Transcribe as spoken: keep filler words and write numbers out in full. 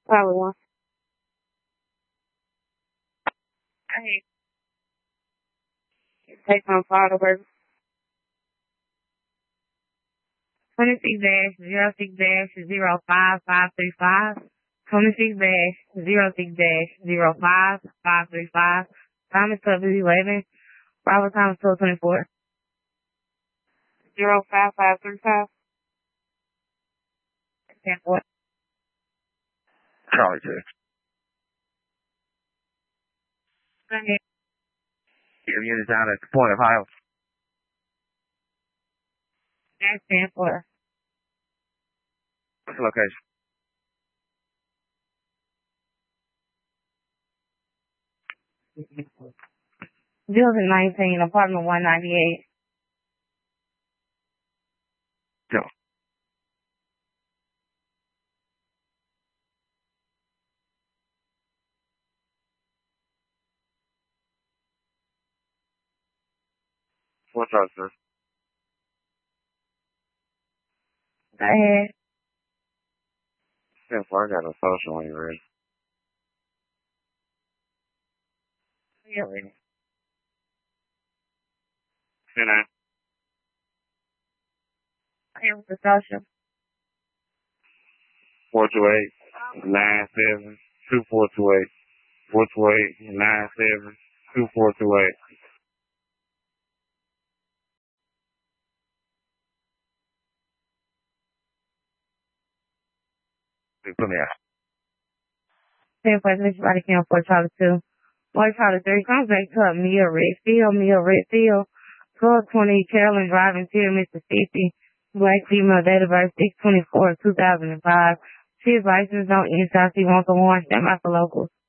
Probably one. Hey, take my father work. twenty-six dash zero six dash zero five five three five. twenty-six dash zero six dash zero five five three five. Time is twelve eleven. Bravo time is twelve twenty-four. Zero five five three five. ten four. Charlie two. Go ahead. Your unit down at the point of Ohio. That's ten four. What's the location? Building nineteen, apartment one ninety-eight. Go. What's up, sir? Go ahead. ten four, I got a social when you're ready. Really? ten nine. I am the social. four two eight nine seven two four two eight. four two eight nine seven two four two eight. Put me out. ten four, this body count for Charlie two. Boy Charlie three, comes back to a Mia Redfield, Mia Redfield. twelve twenty Carolyn Drive in Tier, Mississippi. Black female, date of birth six twenty-four two thousand five. She is licensed on Inside. She wants a warrant. Stand by for locals.